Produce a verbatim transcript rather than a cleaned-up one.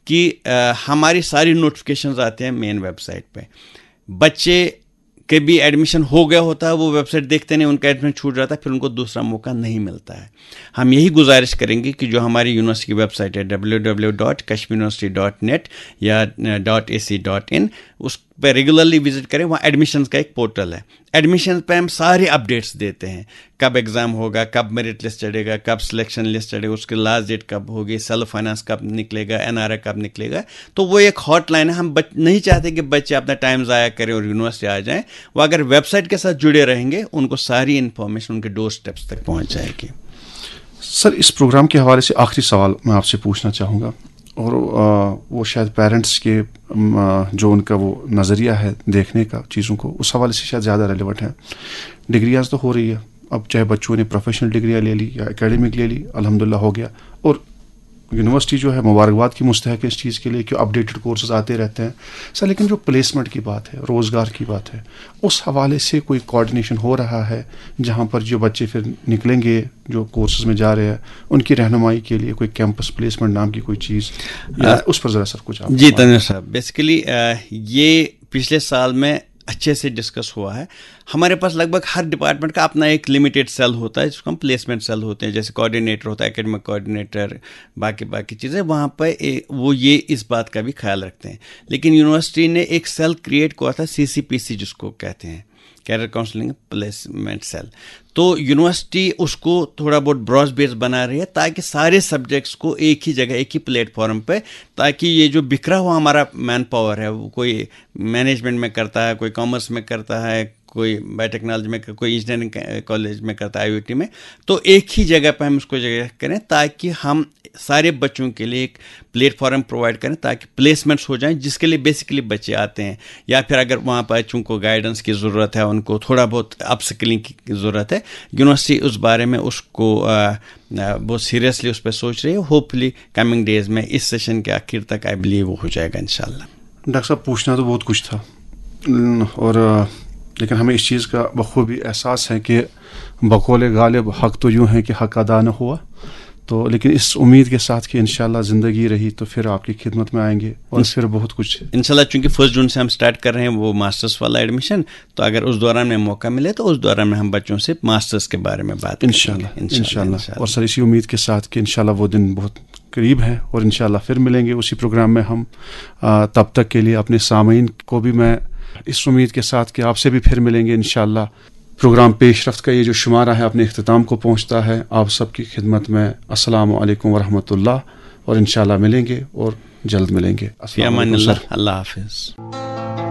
کہ ہماری ساری نوٹیفکیشنز آتے ہیں مین ویب سائٹ پہ. بچے کے بھی ایڈمیشن ہو گیا ہوتا ہے, وہ ویب سائٹ دیکھتے نہیں, ان کا ایڈمیشن چھوٹ جاتا ہے, پھر ان کو دوسرا موقع نہیں ملتا ہے. ہم یہی گزارش کریں گے کہ جو ہماری یونیورسٹی کی ویب سائٹ ہے W W dot Kashmir university dot net یا ڈاٹ اے سی ڈاٹ ان, اس پہ ریگولرلی وزٹ کریں. وہاں ایڈمیشنز کا ایک پورٹل ہے. ایڈمیشن پہ ہم سارے اپڈیٹس دیتے ہیں, کب ایگزام ہوگا, کب میرٹ لسٹ چڑھے گا, کب سلیکشن لسٹ چڑھے گا, اس کی لاسٹ ڈیٹ کب ہوگی, سیلف فائنانس کب نکلے گا, این آر آئی کب نکلے گا. تو وہ ایک ہاٹ لائن ہے. ہم بچ نہیں چاہتے کہ بچے اپنا ٹائم ضائع کریں اور یونیورسٹی آ جائیں. وہ اگر ویب سائٹ کے ساتھ جڑے رہیں گے, ان کو ساری انفارمیشن ان کے ڈور اسٹیپس تک پہنچ جائے گی. سر, اس پروگرام کے حوالے سے آخری سوال میں آپ سے پوچھنا چاہوں گا, اور وہ شاید پیرنٹس کے جو ان کا وہ نظریہ ہے دیکھنے کا چیزوں کو, اس حوالے سے شاید زیادہ ریلیونٹ ہے. ڈگریاز تو ہو رہی ہے اب, چاہے بچوں نے پروفیشنل ڈگریاں لے لی یا اکیڈمک لے لی, الحمدللہ ہو گیا, اور یونیورسٹی جو ہے مبارکباد کی مستحق ہے اس چیز کے لیے کہ اپڈیٹڈ کورسز آتے رہتے ہیں. سر, لیکن جو پلیسمنٹ کی بات ہے, روزگار کی بات ہے, اس حوالے سے کوئی کوآرڈینیشن ہو رہا ہے جہاں پر جو بچے پھر نکلیں گے جو کورسز میں جا رہے ہیں, ان کی رہنمائی کے لیے کوئی کیمپس پلیسمنٹ نام کی کوئی چیز, اس پر ذرا سر کچھ آپ. جی تنویر صاحب, بیسیکلی یہ پچھلے سال میں اچھے سے ڈسکس ہوا ہے. ہمارے پاس لگ بھگ ہر ڈپارٹمنٹ کا اپنا ایک لمیٹیڈ سیل ہوتا ہے جس کو ہم پلیسمنٹ سیل ہوتے ہیں, جیسے کوآرڈینیٹر ہوتا ہے, اکیڈمک کوآرڈینیٹر, باقی باقی چیزیں. وہاں پہ وہ یہ اس بات کا بھی خیال رکھتے ہیں. لیکن یونیورسٹی نے ایک سیل کریٹ کیا تھا, سی سی پی سی جس کو کہتے ہیں, کیریئر کاؤنسلنگ پلیسمنٹ سیل. تو یونیورسٹی اس کو تھوڑا بہت براڈ بیس بنا رہی ہے تاکہ سارے سبجیکٹس کو ایک ہی جگہ, ایک ہی پلیٹ فارم پہ, تاکہ یہ جو بکھرا ہوا ہمارا مین پاور ہے, وہ کوئی مینجمنٹ میں کرتا ہے, کوئی کامرس میں کرتا ہے, کوئی بایو ٹیکنالوجی میں, کوئی انجینئرنگ کالج میں کرتا ہے, آئی او ٹی میں, تو ایک ہی جگہ پہ ہم اس کو جگہ کریں تاکہ ہم سارے بچوں کے لیے ایک پلیٹ فارم پرووائڈ کریں تاکہ پلیسمنٹس ہو جائیں, جس کے لیے بیسیکلی بچے آتے ہیں. یا پھر اگر وہاں پر بچوں کو گائیڈنس کی ضرورت ہے, ان کو تھوڑا بہت اپ سکلنگ کی ضرورت ہے, یونیورسٹی اس بارے میں اس کو بہت سیریسلی اس پہ سوچ رہی ہے. ہوپ فلی کمنگ ڈیز میں, اس سیشن کے آخر تک آئی بلیو وہ ہو جائے گا انشاءاللہ. ڈاکٹر صاحب, پوچھنا تو بہت کچھ تھا, اور لیکن ہمیں اس چیز کا بخوبی احساس ہے کہ بقول غالب حق تو یوں ہے کہ حق ادا نہ ہوا. تو لیکن اس امید کے ساتھ کہ انشاءاللہ زندگی رہی تو پھر آپ کی خدمت میں آئیں گے, اور پھر بہت کچھ انشاءاللہ. چونکہ فرسٹ جون سے ہم سٹارٹ کر رہے ہیں وہ ماسٹرز والا ایڈمیشن, تو اگر اس دوران میں موقع ملے تو اس دوران میں ہم بچوں سے ماسٹرز کے بارے میں بات کریں انشاءاللہ انشاءاللہ. اور سر, اسی امید کے ساتھ کہ انشاءاللہ وہ دن بہت قریب ہے, اور انشاءاللہ پھر ملیں گے اسی پروگرام میں ہم. تب تک کے لیے اپنے سامعین کو بھی میں اس امید کے ساتھ کہ آپ سے بھی پھر ملیں گے انشاءاللہ. پروگرام پیش رفت کا یہ جو شمارہ ہے اپنے اختتام کو پہنچتا ہے. آپ سب کی خدمت میں السلام علیکم ورحمۃ اللہ, اور انشاءاللہ ملیں گے اور جلد ملیں گے. فی امان اللہ. اللہ حافظ.